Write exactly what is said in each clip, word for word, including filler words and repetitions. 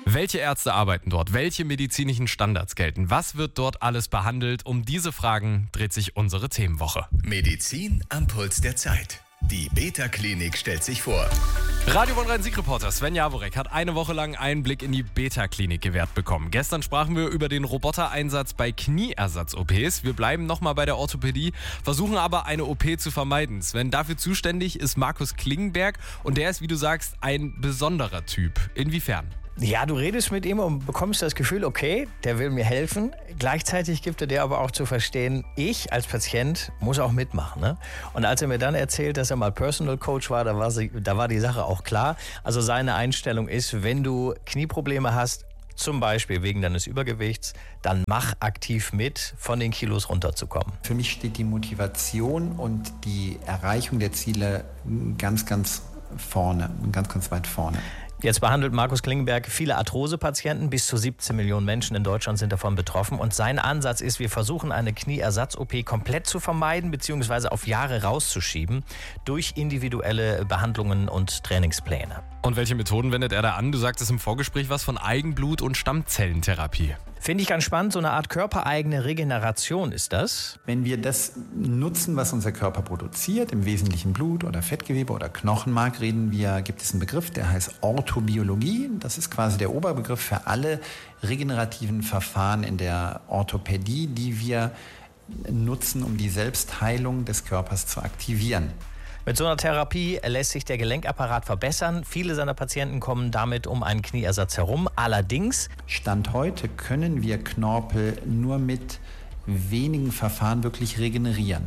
Welche Ärzte arbeiten dort? Welche medizinischen Standards gelten? Was wird dort alles behandelt? Um diese Fragen dreht sich unsere Themenwoche. Medizin am Puls der Zeit. Die Beta-Klinik stellt sich vor. Radio Bonn Rhein-Sieg-Reporter Sven Jaworek hat eine Woche lang einen Blick in die Beta-Klinik gewährt bekommen. Gestern sprachen wir über den Robotereinsatz bei Knieersatz-O Ps. Wir bleiben nochmal bei der Orthopädie, versuchen aber eine O P zu vermeiden. Sven, dafür zuständig ist Markus Klingenberg und der ist, wie du sagst, ein besonderer Typ. Inwiefern? Ja, du redest mit ihm und bekommst das Gefühl, okay, der will mir helfen. Gleichzeitig gibt er dir aber auch zu verstehen, ich als Patient muss auch mitmachen. Ne? Und als er mir dann erzählt, dass er mal Personal Coach war, da war, sie, da war die Sache auch klar. Also seine Einstellung ist, wenn du Knieprobleme hast, zum Beispiel wegen deines Übergewichts, dann mach aktiv mit, von den Kilos runterzukommen. Für mich steht die Motivation und die Erreichung der Ziele ganz, ganz vorne, ganz, ganz weit vorne. Jetzt behandelt Markus Klingenberg viele Arthrosepatienten. Bis zu siebzehn Millionen Menschen in Deutschland sind davon betroffen. Und sein Ansatz ist, wir versuchen eine Knieersatz-O P komplett zu vermeiden bzw. auf Jahre rauszuschieben durch individuelle Behandlungen und Trainingspläne. Und welche Methoden wendet er da an? Du sagtest im Vorgespräch was von Eigenblut- und Stammzellentherapie. Finde ich ganz spannend, so eine Art körpereigene Regeneration ist das. Wenn wir das nutzen, was unser Körper produziert, im Wesentlichen Blut oder Fettgewebe oder Knochenmark, reden wir, gibt es einen Begriff, der heißt Orthobiologie. Das ist quasi der Oberbegriff für alle regenerativen Verfahren in der Orthopädie, die wir nutzen, um die Selbstheilung des Körpers zu aktivieren. Mit so einer Therapie lässt sich der Gelenkapparat verbessern. Viele seiner Patienten kommen damit um einen Knieersatz herum. Allerdings, Stand heute können wir Knorpel nur mit wenigen Verfahren wirklich regenerieren.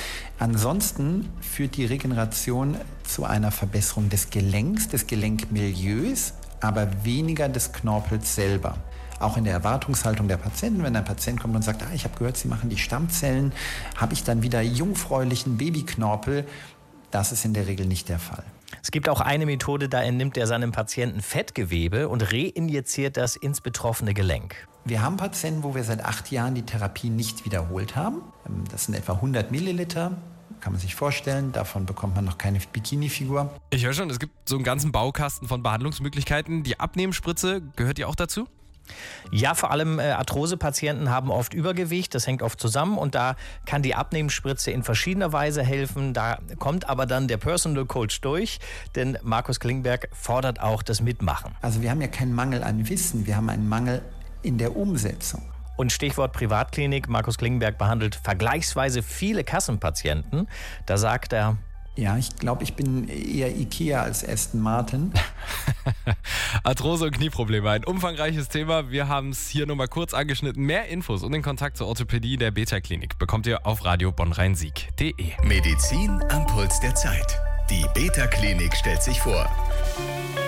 Ansonsten führt die Regeneration zu einer Verbesserung des Gelenks, des Gelenkmilieus, aber weniger des Knorpels selber. Auch in der Erwartungshaltung der Patienten, wenn ein Patient kommt und sagt, ah, ich habe gehört, Sie machen die Stammzellen, habe ich dann wieder jungfräulichen Babyknorpel. Das ist in der Regel nicht der Fall. Es gibt auch eine Methode, da entnimmt er seinem Patienten Fettgewebe und reinjiziert das ins betroffene Gelenk. Wir haben Patienten, wo wir seit acht Jahren die Therapie nicht wiederholt haben. Das sind etwa hundert Milliliter. Kann man sich vorstellen, davon bekommt man noch keine Bikini-Figur. Ich höre schon, es gibt so einen ganzen Baukasten von Behandlungsmöglichkeiten. Die Abnehmspritze, gehört die auch dazu? Ja, vor allem äh, Arthrosepatienten haben oft Übergewicht, das hängt oft zusammen und da kann die Abnehmspritze in verschiedener Weise helfen. Da kommt aber dann der Personal Coach durch, denn Markus Klingenberg fordert auch das Mitmachen. Also wir haben ja keinen Mangel an Wissen, wir haben einen Mangel in der Umsetzung. Und Stichwort Privatklinik, Markus Klingenberg behandelt vergleichsweise viele Kassenpatienten. Da sagt er: Ja, ich glaube, ich bin eher Ikea als Aston Martin. Arthrose und Knieprobleme, ein umfangreiches Thema. Wir haben es hier nur mal kurz angeschnitten. Mehr Infos und den Kontakt zur Orthopädie der Beta-Klinik bekommt ihr auf radio bonn rhein sieg punkt de. Medizin am Puls der Zeit. Die Beta-Klinik stellt sich vor.